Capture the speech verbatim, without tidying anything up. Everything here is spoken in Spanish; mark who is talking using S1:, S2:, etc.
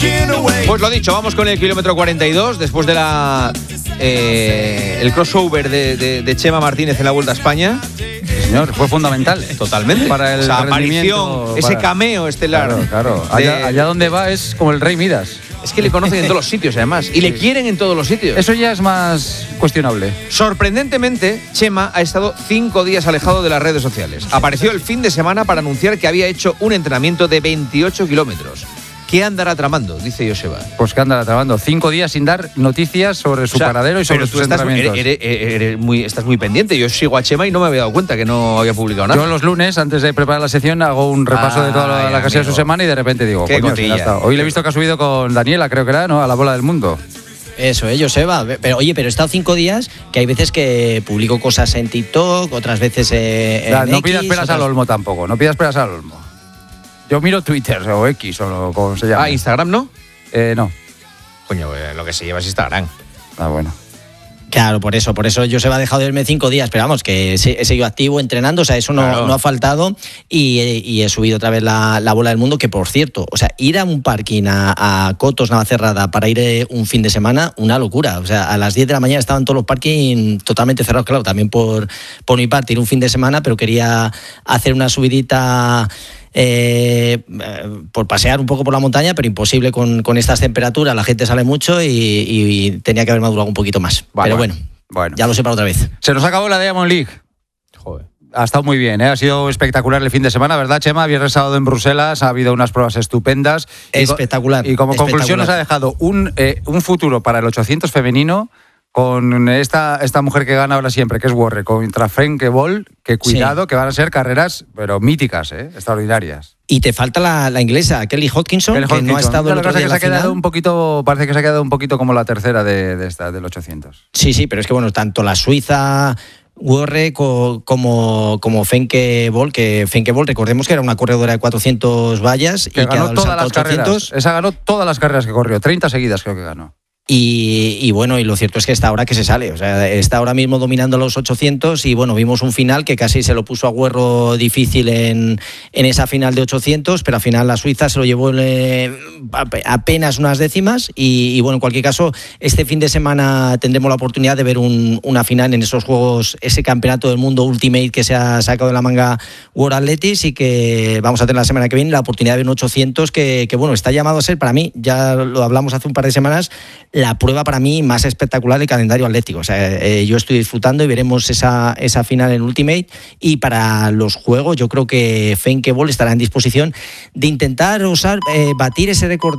S1: Pues lo dicho, vamos con el kilómetro cuarenta y dos, después de la eh, el crossover de, de, de Chema Martínez en la Vuelta a España.
S2: Señor, fue fundamental.
S1: Totalmente.
S2: Para el
S1: Esa
S2: rendimiento,
S1: aparición, ese
S2: para...
S1: cameo estelar.
S2: Claro, claro.
S1: De...
S2: Allá, allá donde va es como el Rey Midas.
S1: Es que le conocen en todos los sitios, además. Y le quieren en todos los sitios.
S2: Eso ya es más cuestionable.
S1: Sorprendentemente, Chema ha estado cinco días alejado de las redes sociales. Apareció el fin de semana para anunciar que había hecho un entrenamiento de veintiocho kilómetros. ¿Qué andará tramando? Dice Joseba.
S2: Pues que andará tramando. Cinco días sin dar noticias sobre su o sea, paradero y sobre sus
S1: estás,
S2: entrenamientos.
S1: Eres, eres, eres muy, estás muy pendiente. Yo sigo a Chema y no me había dado cuenta que no había publicado nada.
S2: Yo los lunes, antes de preparar la sección, hago un repaso ah, de toda la, la casilla de su semana y de repente digo, coño, si ya hoy le he visto que ha subido con Daniela, creo que era, ¿no? A la bola del mundo.
S3: Eso, eh, Joseba. Pero oye, pero he estado cinco días que hay veces que publico cosas en TikTok, otras veces eh, en
S2: ya, No
S3: X,
S2: pidas peras
S3: otras...
S2: al olmo tampoco, no pidas peras al olmo. Yo miro Twitter o X o como se llama.
S1: Ah, Instagram, ¿no?
S2: Eh, no.
S1: Coño, lo que se lleva es Instagram.
S2: Ah, bueno.
S3: Claro, por eso, por eso yo se va a dejado de verme cinco días, pero vamos, que he seguido activo entrenando, o sea, eso no, claro. no ha faltado y, y he subido otra vez la, la bola del mundo, que por cierto, o sea, ir a un parking a, a Cotos, Navacerrada, para ir un fin de semana, una locura, o sea, a las diez de la mañana estaban todos los parkings totalmente cerrados, claro, también por, por mi parte ir un fin de semana, pero quería hacer una subidita... Eh, por pasear un poco por la montaña, pero imposible con, con estas temperaturas, la gente sale mucho y, y tenía que haber madurado un poquito más. Vale, pero bueno, bueno, ya lo sé para otra vez.
S2: Se nos acabó la Diamond League.
S1: Joder.
S2: Ha estado muy bien, ¿eh? Ha sido espectacular el fin de semana, ¿verdad, Chema? Viernes sábado en Bruselas, ha habido unas pruebas estupendas.
S3: Espectacular.
S2: Y, y como
S3: espectacular.
S2: conclusión nos ha dejado un, eh, un futuro para el ochocientos femenino con esta, esta mujer que gana ahora siempre, que es Warre, contra Femke Bol, que cuidado, sí. que van a ser carreras, pero míticas, ¿eh? Extraordinarias.
S3: Y te falta la, la inglesa, Kelly Hodgkinson, Kelly que Hodgkinson. no ha estado el otro día en la
S2: se ha quedado
S3: final.
S2: un poquito, parece que se ha quedado un poquito como la tercera de, de esta, del ochocientos.
S3: Sí, sí, pero es que bueno, tanto la suiza... Warre co, como, como Femke Bol, que Femke Bol, recordemos que era una corredora de cuatrocientos vallas
S2: que
S3: y
S2: ganó
S3: que
S2: todas las
S3: ochocientos.
S2: Carreras. Esa ganó todas las carreras que corrió, treinta seguidas creo que ganó.
S3: Y, y bueno, y lo cierto es que está ahora que se sale, o sea, está ahora mismo dominando los ochocientos y bueno, vimos un final que casi se lo puso a Huerro difícil en, en esa final de ochocientos, pero al final la Suiza se lo llevó eh, apenas unas décimas y, y bueno, en cualquier caso, este fin de semana tendremos la oportunidad de ver un, una final en esos juegos, ese campeonato del mundo Ultimate que se ha sacado de la manga World Athletics y que vamos a tener la semana que viene la oportunidad de ver un ochocientos que, que bueno, está llamado a ser para mí, ya lo hablamos hace un par de semanas, la prueba para mí más espectacular del calendario atlético. O sea, eh, yo estoy disfrutando y veremos esa, esa final en Ultimate y para los juegos yo creo que Femke Bol estará en disposición de intentar usar, eh, batir ese récord